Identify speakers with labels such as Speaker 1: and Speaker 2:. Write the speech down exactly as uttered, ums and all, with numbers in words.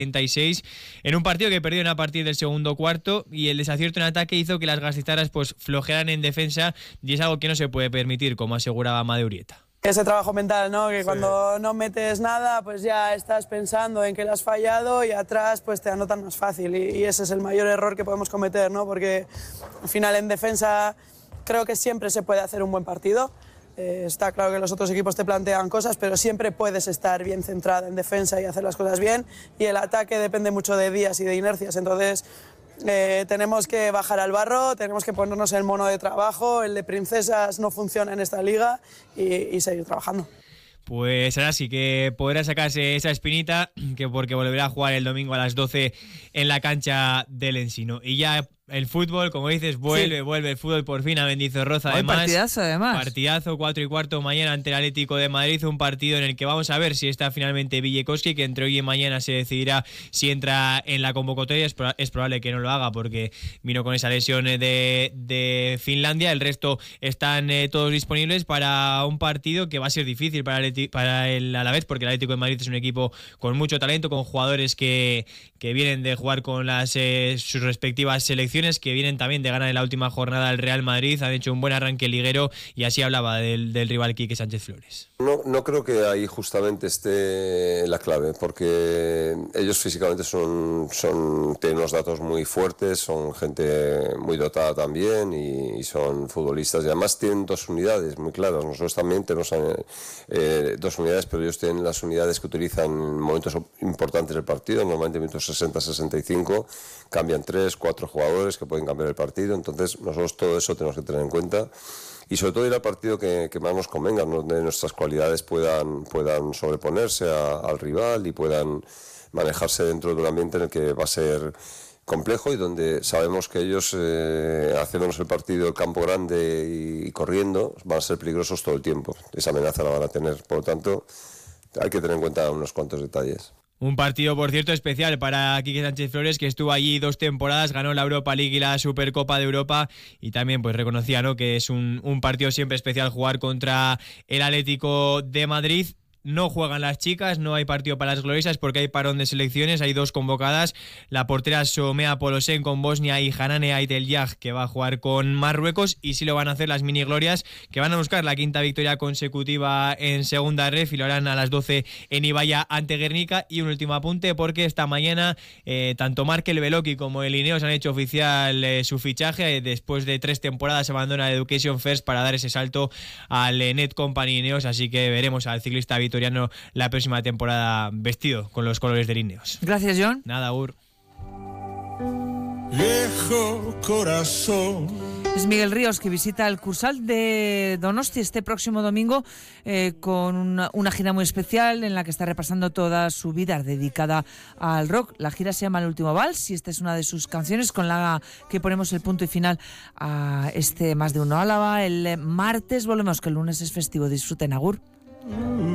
Speaker 1: treinta y seis en un partido que perdieron a partir del segundo cuarto, y el desacierto en ataque hizo que las gasteiztarras pues flojearan en defensa, y es algo que no se puede permitir, como aseguraba Amadeu Urieta.
Speaker 2: Ese trabajo mental, ¿no? Que sí. Cuando no metes nada, pues ya estás pensando en que le has fallado y atrás pues te anotan más fácil, y, y ese es el mayor error que podemos cometer, ¿no? Porque al final en defensa creo que siempre se puede hacer un buen partido. Eh, está claro que los otros equipos te plantean cosas, pero siempre puedes estar bien centrada en defensa y hacer las cosas bien, y el ataque depende mucho de días y de inercias, entonces eh, tenemos que bajar al barro, tenemos que ponernos el mono de trabajo, el de princesas no funciona en esta liga, y, y seguir trabajando.
Speaker 1: Pues ahora sí que podrá sacarse esa espinita, que porque volverá a jugar el domingo a las doce en la cancha del Ensino. Y ya el fútbol, como dices, vuelve, sí. vuelve el fútbol por fin a Mendizorroza.
Speaker 3: Hoy
Speaker 1: además,
Speaker 3: partidazo, además.
Speaker 1: Partidazo, cuatro y cuarto mañana ante el Atlético de Madrid, un partido en el que vamos a ver si está finalmente Villecowski, que entre hoy y mañana se decidirá si entra en la convocatoria. Es, pro- es probable que no lo haga porque vino con esa lesión de, de Finlandia. El resto están eh, todos disponibles para un partido que va a ser difícil para el, para el Alavés, porque el Atlético de Madrid es un equipo con mucho talento, con jugadores que, que vienen de jugar con las eh, sus respectivas selecciones, que vienen también de ganar en la última jornada al Real Madrid, han hecho un buen arranque liguero, y así hablaba del, del rival Quique Sánchez Flores.
Speaker 4: No, no creo que ahí justamente esté la clave, porque ellos físicamente son, son tienen unos datos muy fuertes, son gente muy dotada también, y, y son futbolistas, y además tienen dos unidades muy claras. Nosotros también tenemos eh, dos unidades, pero ellos tienen las unidades que utilizan en momentos importantes del partido, normalmente en minutos sesenta a sesenta y cinco, cambian tres, cuatro jugadores que pueden cambiar el partido, entonces nosotros todo eso tenemos que tener en cuenta, y sobre todo ir al partido que, que más nos convenga, donde nuestras cualidades puedan, puedan sobreponerse a, al rival y puedan manejarse dentro de un ambiente en el que va a ser complejo, y donde sabemos que ellos, eh, haciéndonos el partido el campo grande y, y corriendo, van a ser peligrosos todo el tiempo. Esa amenaza la van a tener, por lo tanto hay que tener en cuenta unos cuantos detalles.
Speaker 1: Un partido, por cierto, especial para Quique Sánchez Flores, que estuvo allí dos temporadas, ganó la Europa League y la Supercopa de Europa, y también pues reconocía, ¿no?, que es un, un partido siempre especial jugar contra el Atlético de Madrid. No juegan las chicas, no hay partido para las gloriosas porque hay parón de selecciones, hay dos convocadas, la portera Somea Polosen con Bosnia y Hanane Aitelyag, que va a jugar con Marruecos, y sí lo van a hacer las mini glorias, que van a buscar la quinta victoria consecutiva en segunda ref, y lo harán a las doce en Ibaya ante Guernica. Y un último apunte, porque esta mañana eh, tanto Markel Beloki como el Ineos han hecho oficial eh, su fichaje. Eh, después de tres temporadas abandona Education First para dar ese salto al eh, Net Company Ineos, así que veremos al ciclista vitoriano la próxima temporada vestido con los colores del Ineos.
Speaker 3: Gracias, John.
Speaker 1: Nada, Ur.
Speaker 5: Viejo corazón.
Speaker 3: Es Miguel Ríos, que visita el Cursal de Donosti este próximo domingo eh, con una, una gira muy especial en la que está repasando toda su vida dedicada al rock. La gira se llama El Último Vals, y esta es una de sus canciones con la que ponemos el punto y final a este Más de Uno Álava. El martes volvemos, que el lunes es festivo. Disfruten, agur.